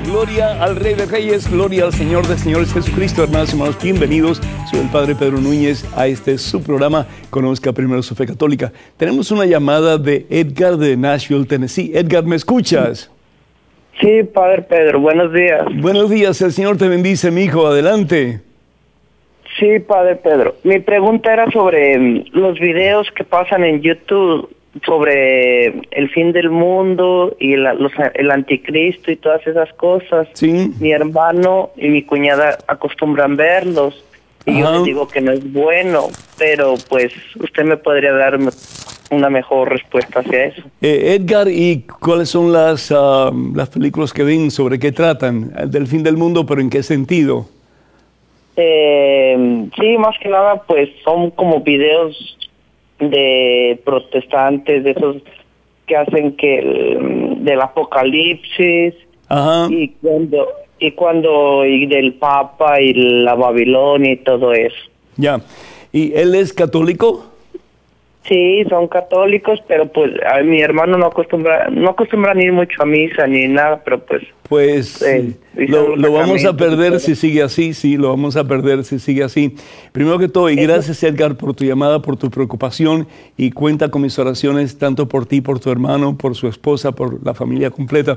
Gloria al Rey de Reyes, gloria al Señor de Señores Jesucristo. Hermanos y hermanos, bienvenidos. Soy el Padre Pedro Núñez a su programa Conozca Primero su Fe Católica. Tenemos una llamada de Edgar de Nashville, Tennessee. Edgar, ¿me escuchas? Sí, Padre Pedro, buenos días. Buenos días, el Señor te bendice, mi hijo, adelante. Sí, Padre Pedro. Mi pregunta era sobre los videos que pasan en YouTube sobre el fin del mundo y el anticristo y todas esas cosas. Sí. Mi hermano y mi cuñada acostumbran verlos y yo les digo que no es bueno, pero pues usted me podría dar una mejor respuesta hacia eso. Edgar, ¿y cuáles son las películas que ven? ¿Sobre qué tratan? Del fin del mundo, pero ¿en qué sentido? Sí, más que nada pues son como videos de protestantes, de esos que hacen que del apocalipsis. Ajá. y del Papa y la Babilonia y todo eso. Ya. ¿Y él es católico? Sí, son católicos, pero pues a mi hermano no acostumbra ni ir mucho a misa ni nada, pero pues lo vamos a perder si sigue así, sí, lo vamos a perder si sigue así. Primero que todo, y gracias Edgar por tu llamada, por tu preocupación, y cuenta con mis oraciones tanto por ti, por tu hermano, por su esposa, por la familia completa.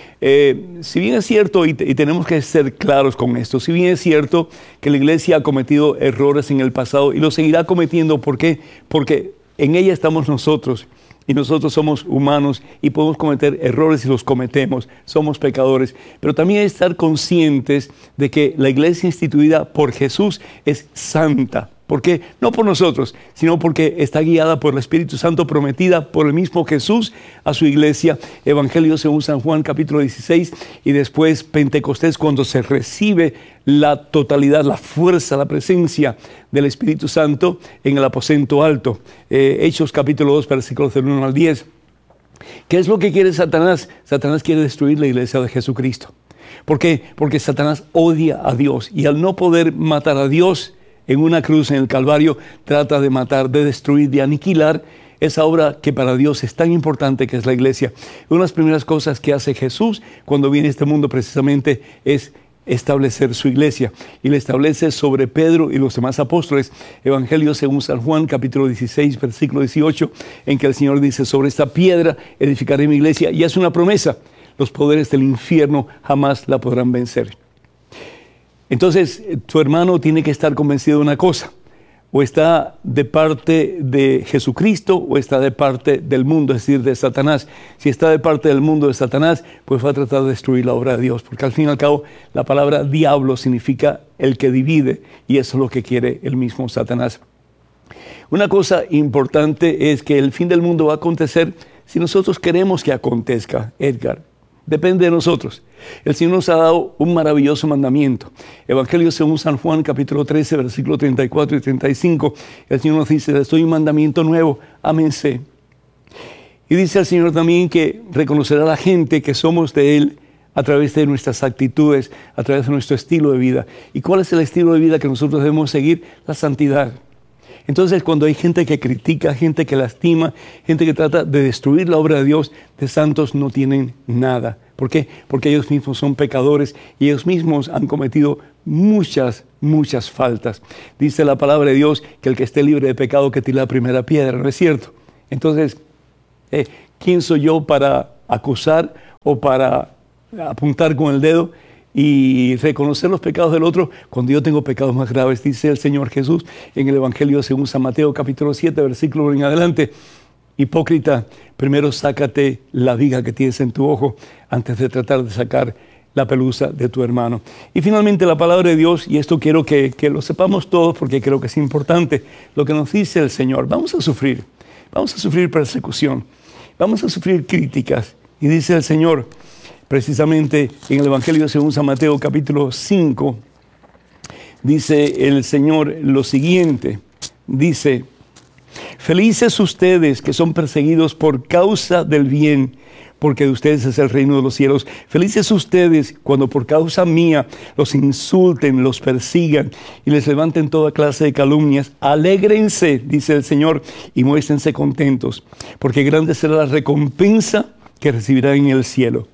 Si bien es cierto, y tenemos que ser claros con esto, si bien es cierto que la Iglesia ha cometido errores en el pasado y lo seguirá cometiendo, ¿por qué? Porque en ella estamos nosotros, y nosotros somos humanos y podemos cometer errores y los cometemos, somos pecadores, pero también hay que estar conscientes de que la iglesia instituida por Jesús es santa. ¿Por qué? No por nosotros, sino porque está guiada por el Espíritu Santo, prometida por el mismo Jesús a su iglesia. Evangelio según San Juan, capítulo 16, y después Pentecostés, cuando se recibe la totalidad, la fuerza, la presencia del Espíritu Santo en el aposento alto. Hechos, capítulo 2, versículos del 1 al 10. ¿Qué es lo que quiere Satanás? Satanás quiere destruir la iglesia de Jesucristo. ¿Por qué? Porque Satanás odia a Dios, y al no poder matar a Dios en una cruz en el Calvario, trata de matar, de destruir, de aniquilar esa obra que para Dios es tan importante, que es la iglesia. Una de las primeras cosas que hace Jesús cuando viene a este mundo precisamente es establecer su iglesia, y la establece sobre Pedro y los demás apóstoles. Evangelio según San Juan, capítulo 16, versículo 18, en que el Señor dice: sobre esta piedra edificaré mi iglesia, y hace una promesa: los poderes del infierno jamás la podrán vencer. Entonces, tu hermano tiene que estar convencido de una cosa: o está de parte de Jesucristo o está de parte del mundo, es decir, de Satanás. Si está de parte del mundo, de Satanás, pues va a tratar de destruir la obra de Dios, porque al fin y al cabo la palabra diablo significa el que divide, y eso es lo que quiere el mismo Satanás. Una cosa importante es que el fin del mundo va a acontecer si nosotros queremos que acontezca, Edgar. Depende de nosotros. El Señor nos ha dado un maravilloso mandamiento. Evangelio según San Juan, capítulo 13, versículos 34 y 35. El Señor nos dice: les doy un mandamiento nuevo, ámense. Y dice el Señor también que reconocerá a la gente que somos de Él a través de nuestras actitudes, a través de nuestro estilo de vida. ¿Y cuál es el estilo de vida que nosotros debemos seguir? La santidad. Entonces, cuando hay gente que critica, gente que lastima, gente que trata de destruir la obra de Dios, de santos no tienen nada. ¿Por qué? Porque ellos mismos son pecadores y ellos mismos han cometido muchas faltas. Dice la palabra de Dios que el que esté libre de pecado que tire la primera piedra, ¿no es cierto? Entonces, ¿quién soy yo para acusar o para apuntar con el dedo y reconocer los pecados del otro cuando yo tengo pecados más graves? Dice el Señor Jesús en el Evangelio según San Mateo, capítulo 7, versículo en adelante: hipócrita, primero sácate la viga que tienes en tu ojo antes de tratar de sacar la pelusa de tu hermano. Y finalmente la palabra de Dios, y esto quiero que lo sepamos todos porque creo que es importante, lo que nos dice el Señor: vamos a sufrir persecución, vamos a sufrir críticas. Y dice el Señor, precisamente en el Evangelio según San Mateo, capítulo 5, dice el Señor lo siguiente, dice: felices ustedes que son perseguidos por causa del bien, porque de ustedes es el reino de los cielos. Felices ustedes cuando por causa mía los insulten, los persigan y les levanten toda clase de calumnias. Alégrense, dice el Señor, y muéstrense contentos, porque grande será la recompensa que recibirán en el cielo.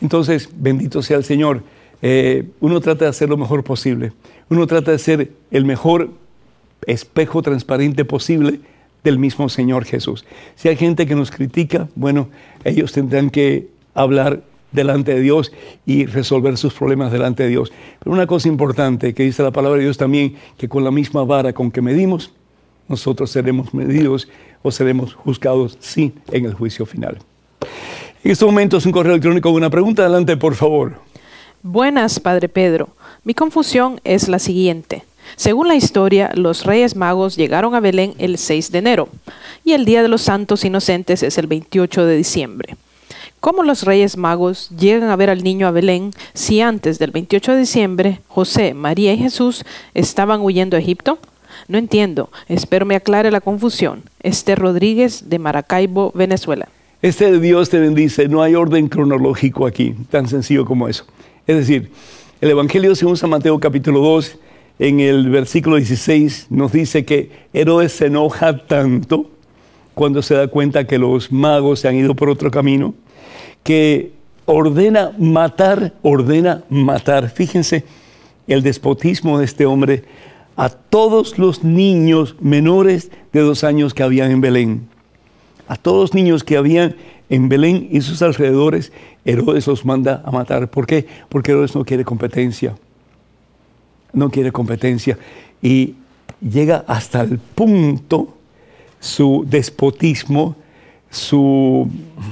Entonces, bendito sea el Señor. Uno trata de hacer lo mejor posible. Uno trata de ser el mejor espejo transparente posible del mismo Señor Jesús. Si hay gente que nos critica, bueno, ellos tendrán que hablar delante de Dios y resolver sus problemas delante de Dios. Pero una cosa importante que dice la palabra de Dios también, que con la misma vara con que medimos, nosotros seremos medidos o seremos juzgados, sí, en el juicio final. En estos momentos un correo electrónico con una pregunta. Adelante, por favor. Buenas, Padre Pedro. Mi confusión es la siguiente. Según la historia, los Reyes Magos llegaron a Belén el 6 de enero y el Día de los Santos Inocentes es el 28 de diciembre. ¿Cómo los Reyes Magos llegan a ver al niño a Belén si antes del 28 de diciembre José, María y Jesús estaban huyendo a Egipto? No entiendo. Espero me aclare la confusión. Esther Rodríguez, de Maracaibo, Venezuela. Dios te bendice. No hay orden cronológico aquí, tan sencillo como eso. Es decir, el Evangelio según San Mateo capítulo 2, en el versículo 16, nos dice que Herodes se enoja tanto cuando se da cuenta que los magos se han ido por otro camino, que ordena matar. Fíjense el despotismo de este hombre a todos los niños menores de 2 años que habían en Belén. A todos los niños que habían en Belén y sus alrededores, Herodes los manda a matar. ¿Por qué? Porque Herodes no quiere competencia. No quiere competencia. Y llega hasta el punto su despotismo, su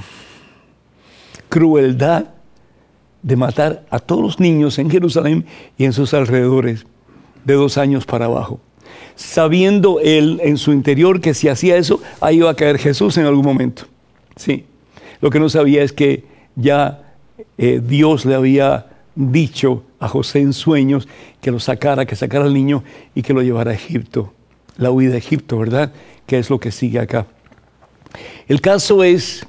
crueldad de matar a todos los niños en Jerusalén y en sus alrededores de 2 años para abajo. Sabiendo él en su interior que si hacía eso, ahí iba a caer Jesús en algún momento. Sí. Lo que no sabía es que ya Dios le había dicho a José en sueños que sacara al niño y que lo llevara a Egipto. La huida a Egipto, ¿verdad? Que es lo que sigue acá. El caso es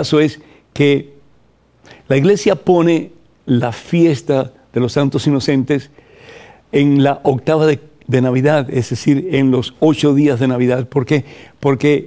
que la iglesia pone la fiesta de los santos inocentes en la octava de Navidad, es decir, en los 8 días de Navidad. ¿Por qué? Porque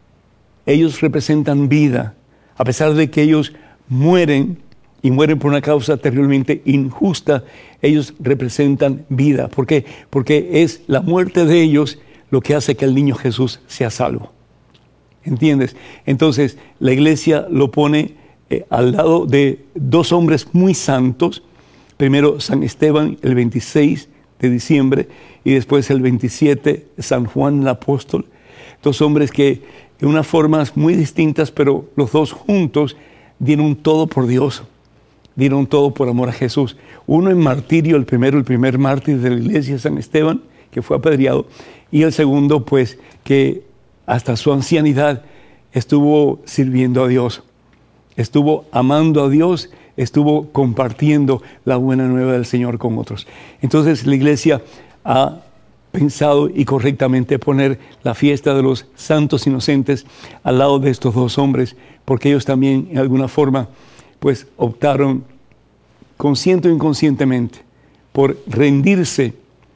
ellos representan vida. A pesar de que ellos mueren, y mueren por una causa terriblemente injusta, ellos representan vida. ¿Por qué? Porque es la muerte de ellos lo que hace que el niño Jesús sea salvo. ¿Entiendes? Entonces, la iglesia lo pone al lado de 2 hombres muy santos. Primero, San Esteban, el 26 de diciembre, y después el 27, San Juan el Apóstol. 2 hombres que, de unas formas muy distintas, pero los 2 juntos dieron todo por Dios. Dieron todo por amor a Jesús. Uno en martirio, el primer mártir de la iglesia, San Esteban, que fue apedreado, y el segundo, pues, que hasta su ancianidad estuvo sirviendo a Dios, estuvo amando a Dios, estuvo compartiendo la buena nueva del Señor con otros. Entonces la iglesia ha pensado y correctamente poner la fiesta de los santos inocentes al lado de estos 2 hombres, porque ellos también en alguna forma pues optaron consciente o inconscientemente por rendirse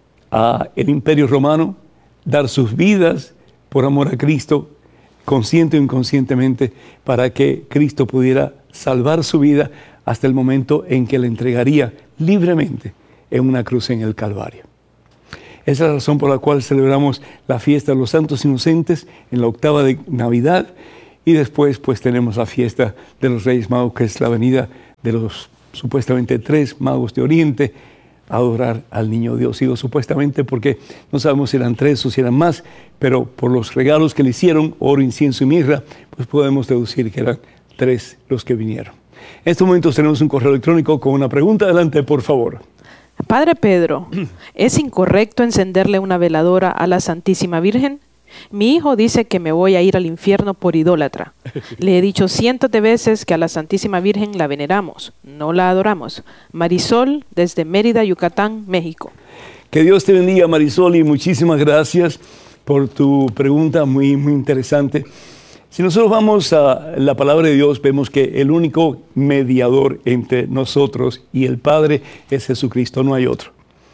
al imperio romano, dar sus vidas por amor a Cristo, consciente o inconscientemente, para que Cristo pudiera salvar su vida hasta el momento en que le entregaría libremente en una cruz en el Calvario. Esa es la razón por la cual celebramos la fiesta de los santos inocentes en la octava de Navidad, y después pues tenemos la fiesta de los Reyes Magos, que es la venida de los supuestamente 3 magos de Oriente a adorar al niño Dios. Digo supuestamente porque no sabemos si eran 3 o si eran más, pero por los regalos que le hicieron, oro, incienso y mirra, pues podemos deducir que eran 3 los que vinieron. En estos momentos tenemos un correo electrónico con una pregunta. Adelante, por favor. Padre Pedro, ¿es incorrecto encenderle una veladora a la Santísima Virgen? Mi hijo dice que me voy a ir al infierno por idólatra. Le he dicho cientos de veces que a la Santísima Virgen la veneramos, no la adoramos. Marisol, desde Mérida, Yucatán, México. Que Dios te bendiga, Marisol, y muchísimas gracias por tu pregunta muy, muy interesante. Si nosotros vamos a la palabra de Dios, vemos que el único mediador entre nosotros y el Padre es Jesucristo, no hay otro.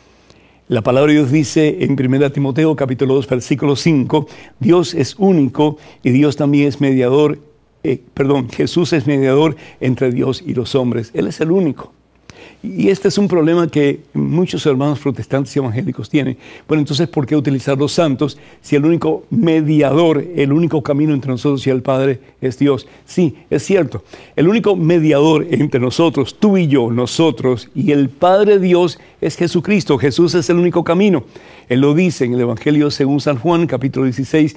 La palabra de Dios dice en 1 Timoteo capítulo 2 versículo 5, Dios es único y Dios también es mediador Jesús es mediador entre Dios y los hombres. Él es el único. Y este es un problema que muchos hermanos protestantes y evangélicos tienen. Bueno, entonces, ¿por qué utilizar los santos si el único mediador, el único camino entre nosotros y el Padre es Dios? Sí, es cierto. El único mediador entre nosotros, tú y yo, nosotros y el Padre Dios es Jesucristo. Jesús es el único camino. Él lo dice en el Evangelio según San Juan, capítulo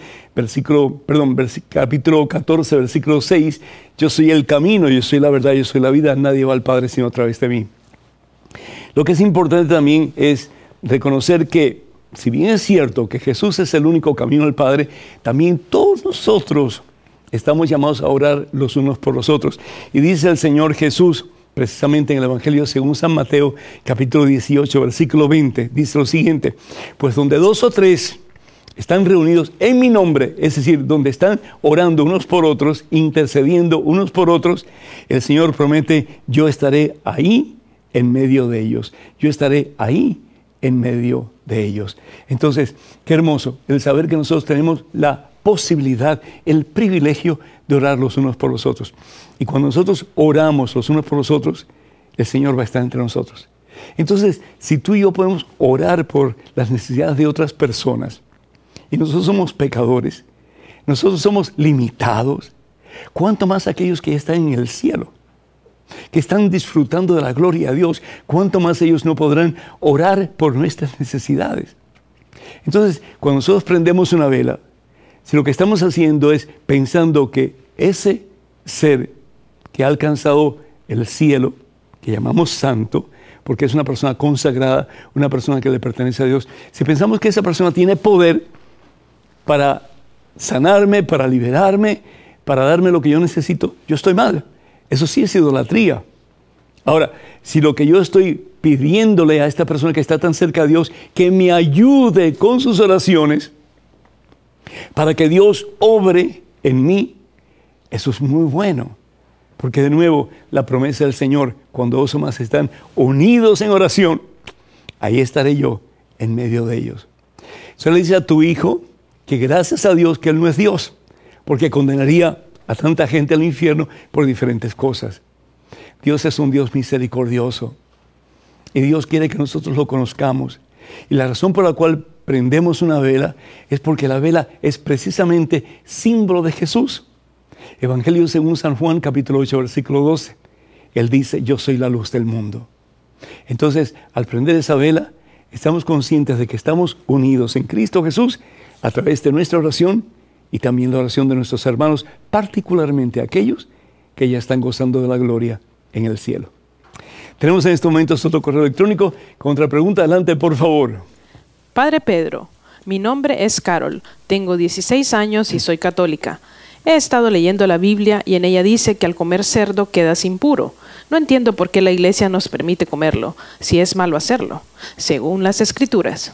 14, versículo 6. Yo soy el camino, yo soy la verdad, yo soy la vida. Nadie va al Padre sino a través de mí. Lo que es importante también es reconocer que, si bien es cierto que Jesús es el único camino al Padre, también todos nosotros estamos llamados a orar los unos por los otros. Y dice el Señor Jesús, precisamente en el Evangelio según San Mateo, capítulo 18, versículo 20, dice lo siguiente: pues donde 2 o 3 están reunidos en mi nombre, es decir, donde están orando unos por otros, intercediendo unos por otros, el Señor promete: yo estaré ahí en medio de ellos. Yo estaré ahí en medio de ellos. Entonces, qué hermoso el saber que nosotros tenemos la posibilidad, el privilegio de orar los unos por los otros. Y cuando nosotros oramos los unos por los otros, el Señor va a estar entre nosotros. Entonces, si tú y yo podemos orar por las necesidades de otras personas, y nosotros somos pecadores, nosotros somos limitados, ¿cuánto más aquellos que están en el cielo, que están disfrutando de la gloria de Dios? ¿Cuánto más ellos no podrán orar por nuestras necesidades? Entonces, cuando nosotros prendemos una vela, si lo que estamos haciendo es pensando que ese ser que ha alcanzado el cielo, que llamamos santo, porque es una persona consagrada, una persona que le pertenece a Dios, si pensamos que esa persona tiene poder para sanarme, para liberarme, para darme lo que yo necesito, yo estoy mal. Eso sí es idolatría. Ahora, si lo que yo estoy pidiéndole a esta persona que está tan cerca de Dios, que me ayude con sus oraciones, para que Dios obre en mí, eso es muy bueno. Porque de nuevo, la promesa del Señor, cuando 2 o más están unidos en oración, ahí estaré yo en medio de ellos. Eso le dice a tu hijo que gracias a Dios que Él no es Dios, porque condenaría a tanta gente al infierno por diferentes cosas. Dios es un Dios misericordioso y Dios quiere que nosotros lo conozcamos. Y la razón por la cual prendemos una vela es porque la vela es precisamente símbolo de Jesús. Evangelio según San Juan, capítulo 8, versículo 12. Él dice: yo soy la luz del mundo. Entonces, al prender esa vela, estamos conscientes de que estamos unidos en Cristo Jesús a través de nuestra oración y también la oración de nuestros hermanos, particularmente aquellos que ya están gozando de la gloria en el cielo. Tenemos en este momento otro correo electrónico con otra pregunta. Adelante, por favor. Padre Pedro, mi nombre es Carol, tengo 16 años y soy católica. He estado leyendo la Biblia y en ella dice que al comer cerdo quedas impuro. No entiendo por qué la Iglesia nos permite comerlo, si es malo hacerlo, según las Escrituras.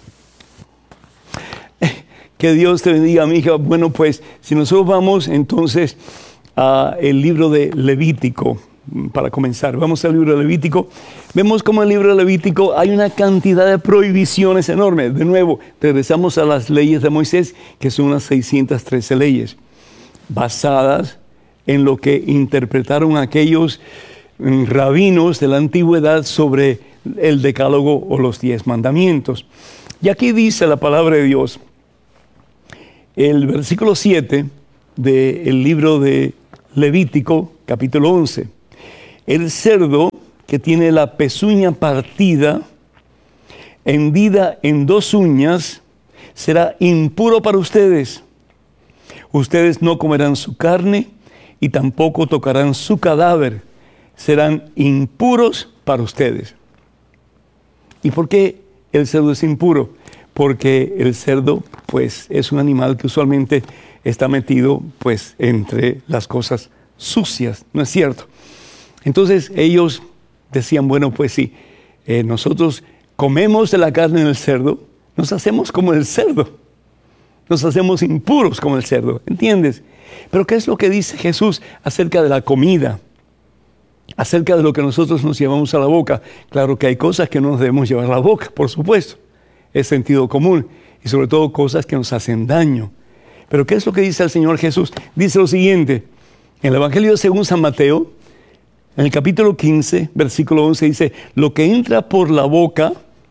Que Dios te bendiga, mi hija. Bueno, pues, si nosotros vamos entonces al libro de Levítico, para comenzar, vamos al libro de Levítico. Vemos como en el libro de Levítico hay una cantidad de prohibiciones enormes. De nuevo, regresamos a las leyes de Moisés, que son unas 613 leyes, basadas en lo que interpretaron aquellos rabinos de la antigüedad sobre el decálogo o los 10 mandamientos. Y aquí dice la palabra de Dios, el versículo 7 del libro de Levítico, capítulo 11. El cerdo que tiene la pezuña partida, hendida en 2 uñas, será impuro para ustedes. Ustedes no comerán su carne y tampoco tocarán su cadáver. Serán impuros para ustedes. ¿Y por qué el cerdo es impuro? Porque el cerdo, pues, es un animal que usualmente está metido, pues, entre las cosas sucias, ¿no es cierto? Entonces ellos decían, bueno, pues sí, nosotros comemos de la carne del cerdo, nos hacemos como el cerdo, nos hacemos impuros como el cerdo, ¿entiendes? Pero ¿qué es lo que dice Jesús acerca de la comida? Acerca de lo que nosotros nos llevamos a la boca. Claro que hay cosas que no nos debemos llevar a la boca, por supuesto, es sentido común, y sobre todo cosas que nos hacen daño. Pero ¿qué es lo que dice el Señor Jesús? Dice lo siguiente: En el Evangelio según San Mateo, en el capítulo 15, versículo 11, dice, lo que entra por la boca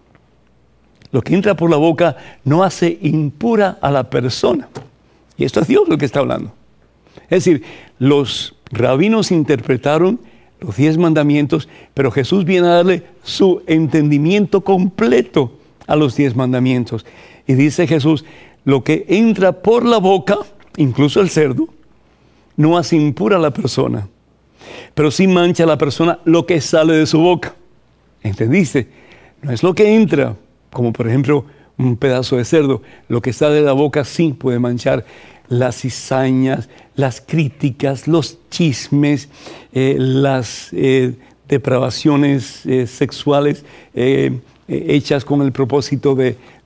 no hace impura a la persona. Y esto es Dios lo que está hablando. Es decir, los rabinos interpretaron los 10 mandamientos, pero Jesús viene a darle su entendimiento completo a los 10 mandamientos. Y dice Jesús, lo que entra por la boca, incluso el cerdo, no hace impura a la persona, pero sí mancha a la persona lo que sale de su boca. ¿Entendiste? No es lo que entra, como por ejemplo un pedazo de cerdo. Lo que sale de la boca sí puede manchar las cizañas, las críticas, los chismes, las depravaciones sexuales hechas con el propósito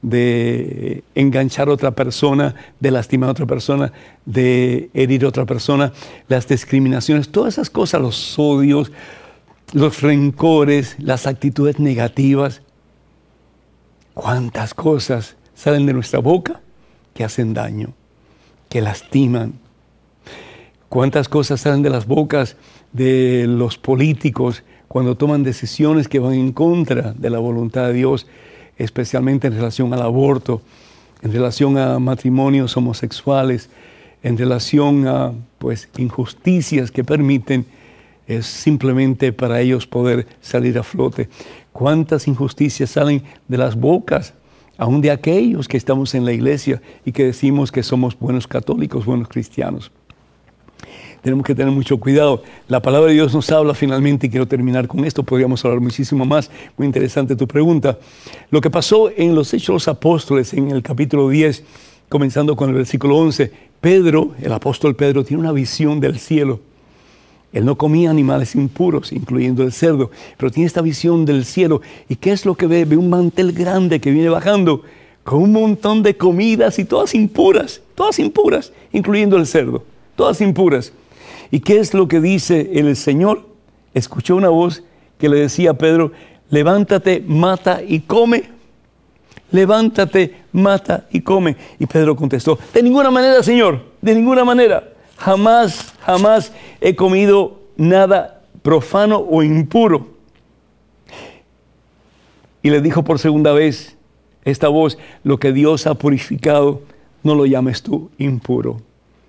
de enganchar a otra persona, de lastimar a otra persona, de herir a otra persona, las discriminaciones, todas esas cosas, los odios, los rencores, las actitudes negativas. ¿Cuántas cosas salen de nuestra boca que hacen daño, que lastiman? ¿Cuántas cosas salen de las bocas de los políticos cuando toman decisiones que van en contra de la voluntad de Dios, especialmente en relación al aborto, en relación a matrimonios homosexuales, en relación a injusticias que permiten simplemente para ellos poder salir a flote? ¿Cuántas injusticias salen de las bocas, aún de aquellos que estamos en la iglesia y que decimos que somos buenos católicos, buenos cristianos? Tenemos que tener mucho cuidado. La palabra de Dios nos habla finalmente, y quiero terminar con esto, podríamos hablar muchísimo más. Muy interesante tu pregunta. Lo que pasó en los Hechos de los Apóstoles, en el capítulo 10, comenzando con el versículo 11, Pedro, el apóstol Pedro, tiene una visión del cielo. Él no comía animales impuros, incluyendo el cerdo, pero tiene esta visión del cielo. ¿Y qué es lo que ve? Ve un mantel grande que viene bajando con un montón de comidas y todas impuras, incluyendo el cerdo, todas impuras. ¿Y qué es lo que dice el Señor? Escuchó una voz que le decía a Pedro, levántate, mata y come. Levántate, mata y come. Y Pedro contestó, de ninguna manera, Señor, de ninguna manera. Jamás he comido nada profano o impuro. Y le dijo por segunda vez esta voz, lo que Dios ha purificado, no lo llames tú impuro.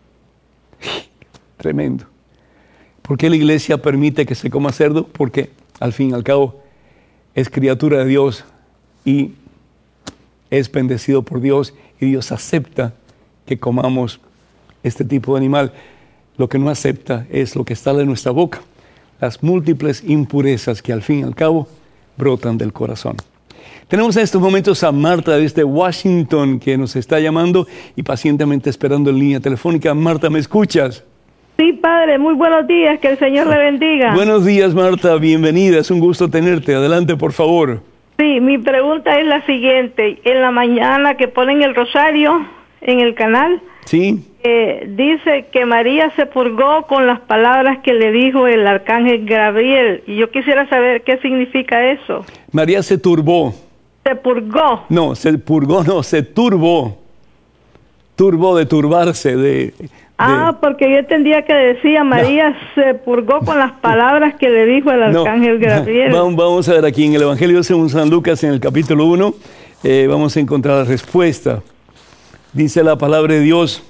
Tremendo. ¿Por qué la iglesia permite que se coma cerdo? Porque al fin y al cabo es criatura de Dios y es bendecido por Dios, y Dios acepta que comamos este tipo de animal. Lo que no acepta es lo que está en nuestra boca, las múltiples impurezas que al fin y al cabo brotan del corazón. Tenemos en estos momentos a Marta desde Washington, que nos está llamando y pacientemente esperando en línea telefónica. Marta, ¿me escuchas? Sí, padre, muy buenos días, que el Señor le bendiga. Buenos días, Marta, bienvenida, es un gusto tenerte. Adelante, por favor. Sí, mi pregunta es la siguiente. En la mañana que ponen el rosario en el canal, sí, dice que María se purgó con las palabras que le dijo el arcángel Gabriel. Y yo quisiera saber qué significa eso. María se turbó. ¿Se purgó? No, se purgó, no, se turbó. Turbó, de turbarse, porque yo entendía que decía María se purgó con las palabras que le dijo el arcángel Gabriel. Vamos a ver aquí en el Evangelio según San Lucas, en el capítulo 1, vamos a encontrar la respuesta. Dice la palabra de Dios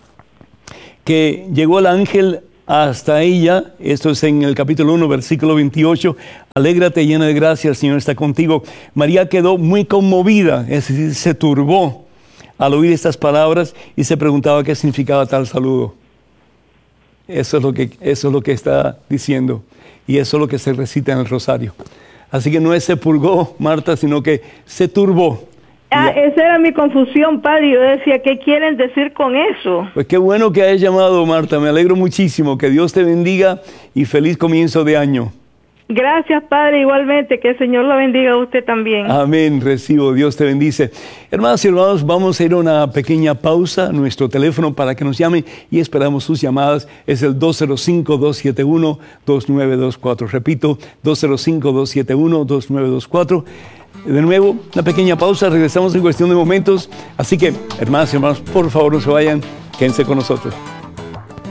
que llegó el ángel hasta ella, esto es en el capítulo 1, versículo 28, alégrate llena de gracia, el Señor está contigo. María quedó muy conmovida, es decir, se turbó al oír estas palabras y se preguntaba qué significaba tal saludo. Eso es lo que está diciendo, y eso es lo que se recita en el rosario. Así que no es se purgó, Marta, sino que se turbó. Esa era mi confusión, padre. Yo decía, ¿qué quieren decir con eso? Pues qué bueno que hayas llamado, Marta. Me alegro muchísimo. Que Dios te bendiga y feliz comienzo de año. Gracias, padre. Igualmente, que el Señor lo bendiga a usted también. Amén. Recibo. Dios te bendice. Hermanas y hermanos, vamos a ir a una pequeña pausa. Nuestro teléfono para que nos llamen y esperamos sus llamadas es el 205-271-2924. Repito, 205-271-2924. De nuevo, una pequeña pausa, regresamos en cuestión de momentos. Así que, hermanas y hermanos, por favor no se vayan, quédense con nosotros.